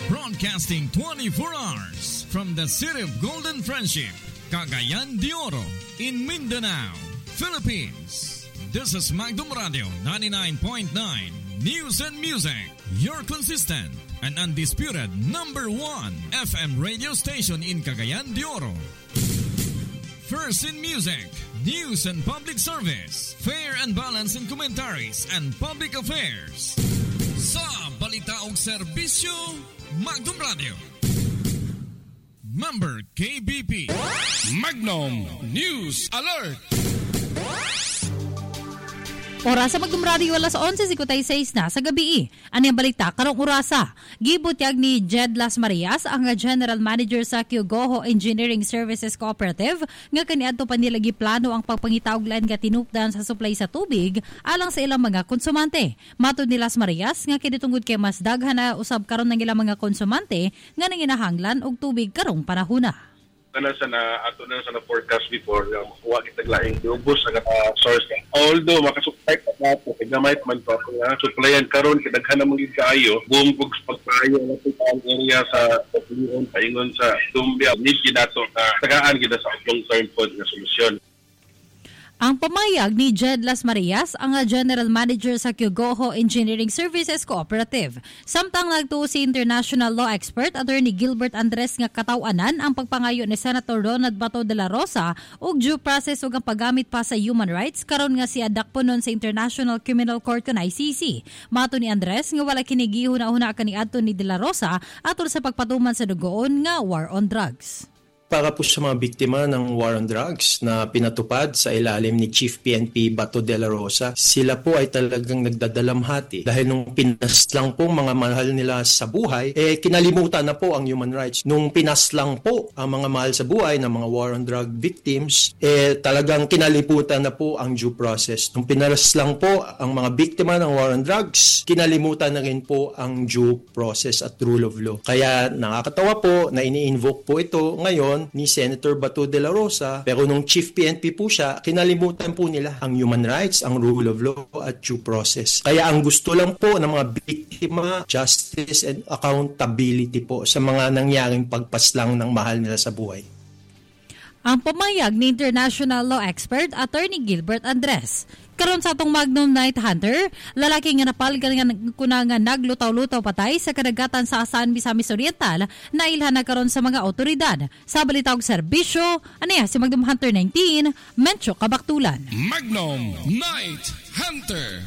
Broadcasting 24 hours from the city of Golden Friendship, Cagayan de Oro, in Mindanao, Philippines. This is Magdum Radio 99.9 News and Music, your consistent and undisputed number 1 FM radio station in Cagayan de Oro. First in music, news and public service, fair and balanced in commentaries and public affairs. Sa balita og serbisyo, Magdum Radio. Member KBP. Magnum News Alert. Oras sa Magdum Radio, alas 11:56 na sa gabi. Ano yung balita karong orasa? Gibutyag ni Jed Las Marias, ang General Manager sa Kyogoho Engineering Services Cooperative, nga kaniadto pa nila giplano ang pagpangitawglan nga tinupdan sa supply sa tubig alang sa ilang mga konsumante. Matod ni Las Marias nga kinitungod kay mas daghan na usab karon ng ilang mga konsumante nga nanginahanglan og tubig karong panahona. Ato na sa forecast before makuha kita laing ubos ang source. Although makasupply pa nato gamay man pa nga supplyan karon kidaghan na mga kaayo bumbog pagpayo na ang area sa Pilipinas paingon sa Dumbia need nato na tagaan kita sa long term pod nga solusyon. Ang pamayag ni Jed Las Marias, ang General Manager sa Kyogoho Engineering Services Cooperative. Samtang nagtuo si international law expert Attorney Gilbert Andres nga katawanan ang pagpangayo ni Senator Ronald Bato de la Rosa og due process ug ang paggamit pa sa human rights karon nga si adakponon sa International Criminal Court kun ICC. Mato ni Andres nga wala kini gihuna-huna kaniadto ni de la Rosa atol sa pagpatuman sa dugoon nga war on drugs. Para po sa mga biktima ng war on drugs na pinatupad sa ilalim ni Chief PNP Bato de la Rosa, sila po ay talagang nagdadalamhati dahil nung pinaslang po mga mahal nila sa buhay, kinalimutan na po ang human rights. Nung pinaslang po ang mga mahal sa buhay ng mga war on drug victims, talagang kinalimutan na po ang due process. Nung pinaslang po ang mga biktima ng war on drugs, kinalimutan na rin po ang due process at rule of law. Kaya nakakatawa po na ini-invoke po ito ngayon ni Senator Bato de la Rosa, pero nung Chief PNP po siya, kinalimutan po nila ang human rights, ang rule of law at due process. Kaya ang gusto lang po ng mga biktima, justice and accountability po sa mga nangyaring pagpaslang ng mahal nila sa buhay. Ang pamayag ni international law expert Attorney Gilbert Andres. Karon sa atong Magnum Night Hunter, lalaki nga napalgan nga naglutaw-lutaw patay sa kadagatan sa Asan, Misamis Oriental na ilhan na karon sa mga otoridad. Sa balitang serbisyo, si Magnum Hunter 19, Mencho Kabaktulan. Magnum Night Hunter.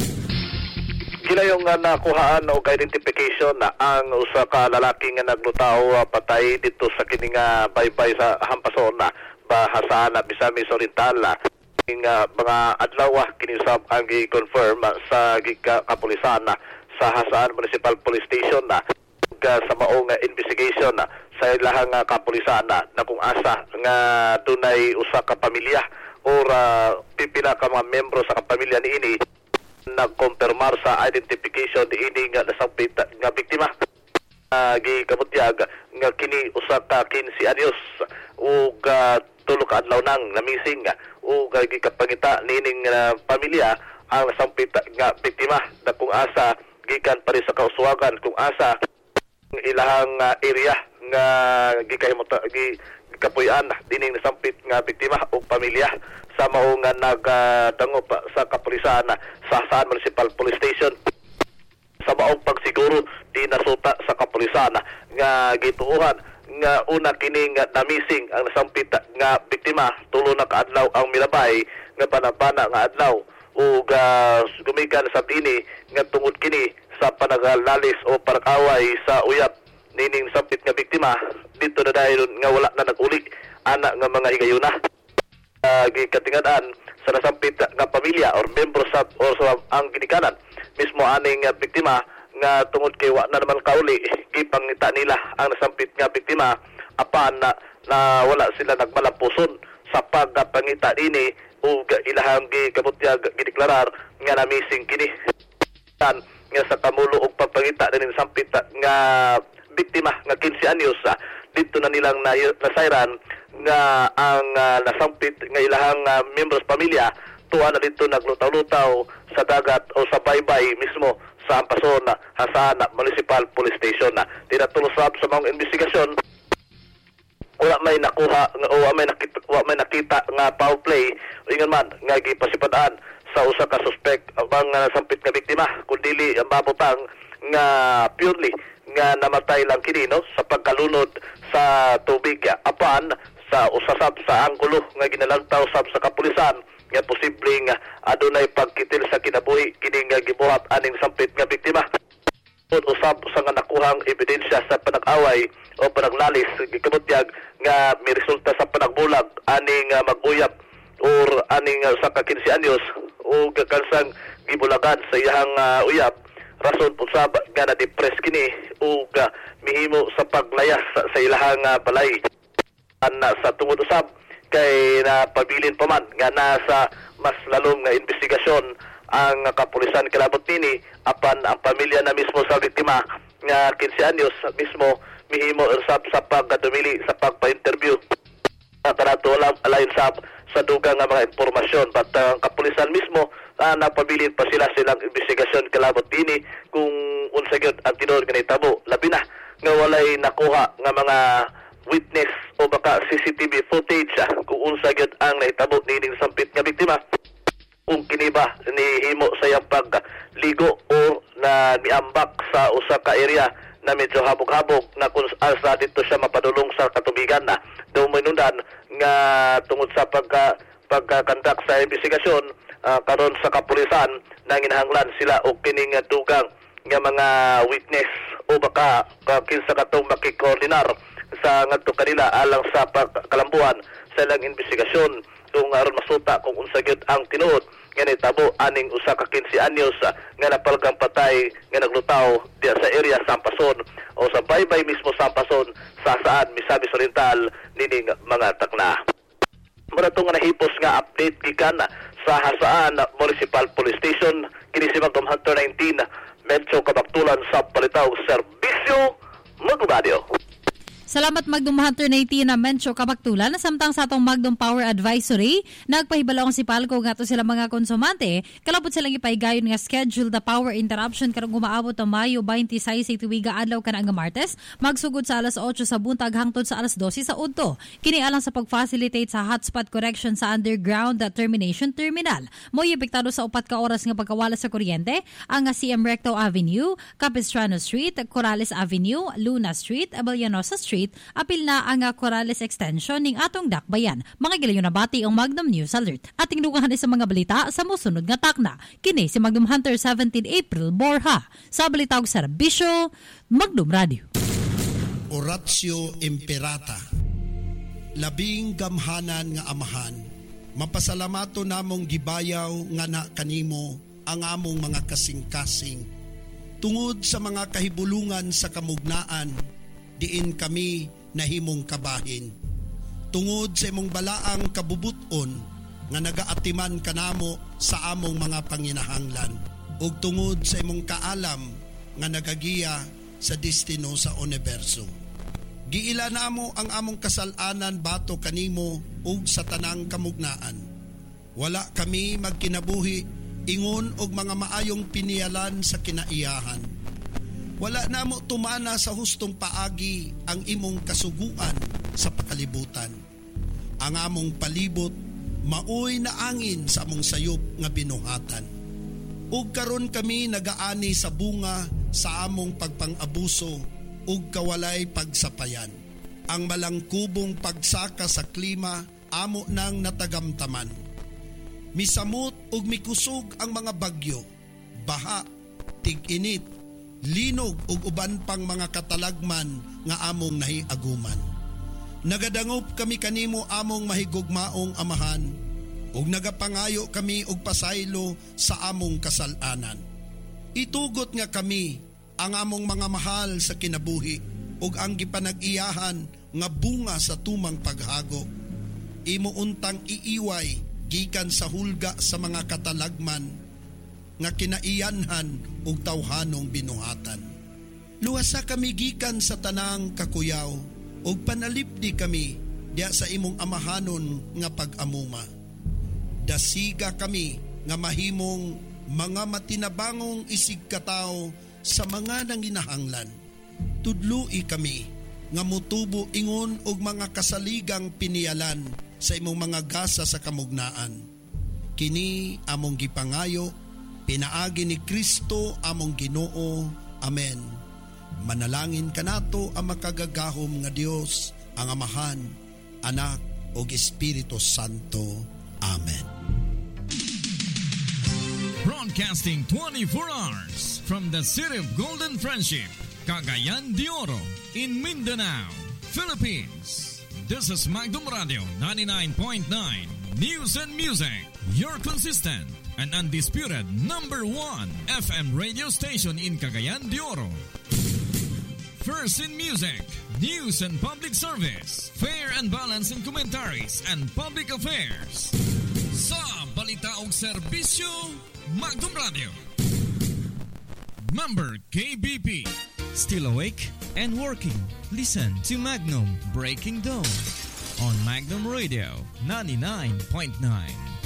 Sila yung nakuhaan o identification na ang usa ka lalaki nga naglutaw patay dito sa kining baybay sa Hampason na bahasa na Misamis Oriental. Mga adlaw kinisab ang i-confirm sa kapulisan sa Hasaan Municipal Police Station na sa maong investigation sa ilahang kapulisan na kung asa nga dunay usa ka pamilya or pipila ka mga membro sa kapamilya niini nagkonfirmar sa identification niini nga nasambit nga biktima. Gikabutyag nga kini usa ka 15 anyos ug tulo ka adlaw nang namising o gikapangita nining pamilya ang nasampit nga biktima na kung asa gikan pa rin sa kauswagan kung asa ilahang area nga gikapuy-an dining nasampit nga biktima o pamilya sa mao nga nagdangop sa kapulisan sa Hasaan Municipal Police Station. Sa maong pagsiguro di nasuta sa kapulisan nga gituuhan nga una kining namising ang nasampit nga biktima tulo na kaadlaw ang milabay nga panabana nga adlaw ug gumikan sa tini nga tungod kini sa panagalalis o parakaway sa uyab nining nasampit nga biktima dito na dahil nga wala na naguli anak nga mga higayuna. Gikatingadan sa nasampit nga pamilya or membro sa ang ginikanan mismo aning biktima nga tungod kay wa na naman kauli gipangita nila ang nasampit nga biktima apan na wala sila nagmalampuson sa pagpangita ini ug ilahang gikabutyag gideklarar nga na missing kini nga sa kamulo og pagpangita din nasampit nga biktima nga 15 anyos dito na nilang nasayran nga ang nasampit nga ilahang membros pamilya tuwa na dito naglutaw-lutaw sa dagat o sa baybay mismo sa Ampason Hasana Municipal Police Station. Tinatulusab sa mga investigasyon, wala may nakuha o may nakita nga foul play ingon man nga gipasipadaan sa usa ka suspect ang sampit nga biktima, kundi ang mabutang nga purely nga namatay lang kini sa pagkalunod sa tubig apan sa usasab sa anggulo nga ginalantaw sab sa kapulisan nga posibleng adunay pagkitil sa kinabuhi kini nga gibuhat aning sampit nga biktima. Usab sa nga nakuhang ebidensya sa panag-away o panaglalis gikabutyag nga may resulta sa panagbulag aning mag-uyab or aning sa ka 15 anyos o gakansang gibulagan sa iyang uyab, rason usab nga na-depress kini o mihimo sa paglayas sa ilahang balay. Sa tungod usab kay napabilin pa man nga nasa mas lalong nga investigasyon ang kapulisan kilabot nini apan ang pamilya na mismo sa biktima nga 15 anyos mismo mihimo usab sa pagdumili sa pagpa-interview kanato alayon sa dugang nga mga impormasyon but ang kapulisan mismo napabilin pa silang investigasyon kilabot nini kung unsa gyud ang tinuod nga nahitabo labi na nga walay nakuha nga mga witness o baka CCTV footage kung unsa gyud ang nahitabo nining sampit nga biktima. Kung kini ba ni himo sa iyang pagligo o na niambak sa usa ka area na medyo habog-habog na kung asa dito siya mapadulong sa katubigan daw minundan nga tungod sa pagkakandak sa investigasyon karon sa kapulisan na ginahanglan sila og kining dugang nga mga witness o baka kinsa katong makikoordinar sa ngadto kanila alang sa pagkalambuan sa ilang investigasyon kung aron masuta kung unsa gyud ang tinuod nga nahitabo aning usa ka 15 anyos nga napalgang patay nga naglutaw diya sa area sa Ampason o sa baybay mismo sa Ampason sa saan Misamis Oriental nining mga takna. Mura itong nahipos nga update gikan sa Hasaan Municipal Police Station kini si Magdom Hunter 19 Medyo Kabaktulan sa Palitaw Serbisyo Magdumradio. Salamat Magdum Hunter 19 na Mencho Kabaktulan. Samtang sa atong Magdum Power Advisory, nagpahibalong si Palco nga to sila mga konsumante. Kalapot silang ipahigayon nga schedule the power interruption karong gumaabot ang Mayo 26 tuiga adlaw kana nga Martes, magsugod sa alas 8 sa buntag hangtod sa alas 12 sa udto. Kini alang sa pag-facilitate sa hotspot correction sa underground termination terminal. Mo'y epektado sa 4 ka oras nga pagkawala sa kuryente ang CM Recto Avenue, Capistrano Street, Corrales Avenue, Luna Street, Abellanosa Street, apil na ang Corrales Extension ning atong dakbayan. Mga gilayon na bati ang Magnum News Alert. Ating dugangan sa mga balita sa musunod nga takna. Kini si Magnum Hunter 17 April Borja sa Balitawg Serbisyo Magnum Radio. Oratio Imperata. Labing gamhanan nga amahan. Mapasalamato namong gibayaw nga na kanimo ang among mga kasing-kasing. Tungod sa mga kahibulungan sa kamugnaan, diin kami nahimong kabahin. Tungod sa imong balaang kabubuton nga nagaatiman kanamo sa among mga panginahanglan ug tungod sa imong kaalam nga nagagiya sa destino sa universo. Giila namo ang among kasalanan bato kanimo ug sa tanang kamugnaan. Wala kami magkinabuhi ingon og mga maayong pinialan sa kinaiyahan. Wala namo tumana sa hustong paagi ang imong kasuguan sa pakalibutan. Ang among palibot, maoy na angin sa among sayop nga binuhatan. Ug karon kami nagaani sa bunga sa among pagpang-abuso ug kawalay pagsapayan. Ang malangkubong pagsaka sa klima amo nang natagamtaman. Misamot ug mikusog ang mga bagyo, baha, tig-init, linog ug uban pang mga katalagman nga among nahiaguman. Nagadangop kami kanimo among mahigugmaong amahan ug nagapangayo kami og pasaylo sa among kasalanan. Itugot nga kami ang among mga mahal sa kinabuhi ug ang gipanag-iyahan nga bunga sa tumang paghago. Imo untang iiway gikan sa hulga sa mga katalagman nga kinaiyanhan ug tawhanong binuhatan. Luwasa kami gikan sa tanang kakuyaw ug panalipdi kami diya sa imong amahanon nga pag-amuma. Dasiga kami nga mahimong mga matinabangong isig katao sa mga nanginahanglan. Tudloi kami nga mutubo ingon og mga kasaligang pinialan sa imong mga gasa sa kamugnaan. Kini among gipangayo, pinaagi ni Kristo among Ginoo. Amen. Manalangin kanato ang makagagahom nga Dios, ang Amahan, Anak ug Espiritu Santo. Amen. Broadcasting 24 hours from the City of Golden Friendship, Cagayan de Oro, in Mindanao, Philippines. This is Magdum Radio 99.9 News and Music, your consistent and undisputed #1 FM radio station in Cagayan de Oro. First in music, news and public service, fair and balanced in commentaries and public affairs. Sa balita og serbisyo, Magdum Radio. Member KBP. Still awake and working? Listen to Magnum Breaking Dawn on Magnum Radio 99.9.